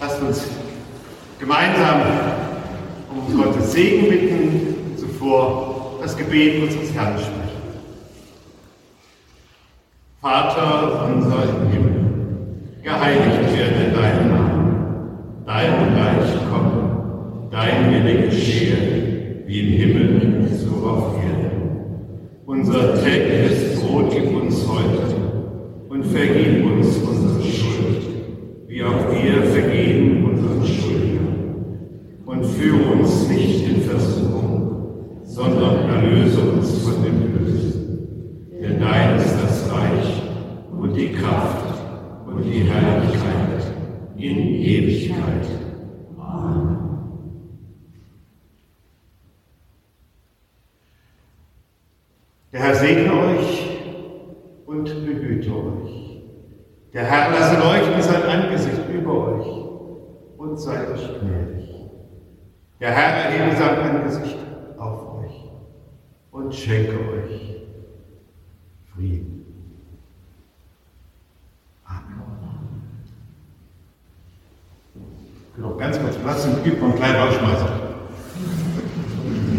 Lasst uns gemeinsam um Gottes Segen bitten, zuvor das Gebet unseres Herrn sprechen. Vater unser im Himmel, geheiligt werde dein Name, dein Reich komme, dein Wille geschehe, wie im Himmel, so auf Erden. Unser tägliches Brot gib uns heute und vergib uns unsere Schuld, wie auch wir vergeben unseren Schuldigern. Und führe uns nicht in Versuchung, sondern erlöse uns von dem Bösen. Denn dein ist das Reich und die Kraft und die Herrlichkeit in Ewigkeit. Amen. Der Herr segne euch und behüte euch. Der Herr lasse leuchten sein Angesicht über euch und sei euch gnädig. Der Herr erhebe sein Angesicht auf euch und schenke euch Frieden. Amen. Genau, ganz kurz Platz und gibt noch einen kleinen Rausschmeißer.